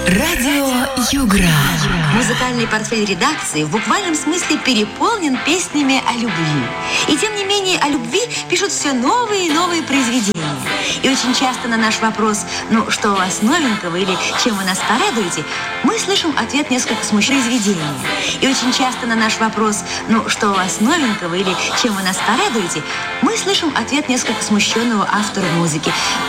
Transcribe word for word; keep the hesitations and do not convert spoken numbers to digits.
Радио Югра. Музыкальный портфель редакции в буквальном смысле переполнен песнями о любви. И тем не менее о любви пишут все новые и новые произведения. И очень часто на наш вопрос «Ну, что у вас новенького?» или «Чем вы нас порадуете?» мы слышим ответ несколько смущенного произведения. И очень часто на наш вопрос «Ну, что у вас новенького?» или «Чем вы нас порадуете?» мы слышим ответ несколько смущенного автора музыки.